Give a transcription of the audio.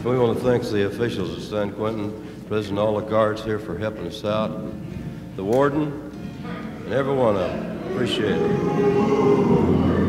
we want to thank the officials at San Quentin, President, all the guards here for helping us out, the warden, and every one of them. Appreciate it.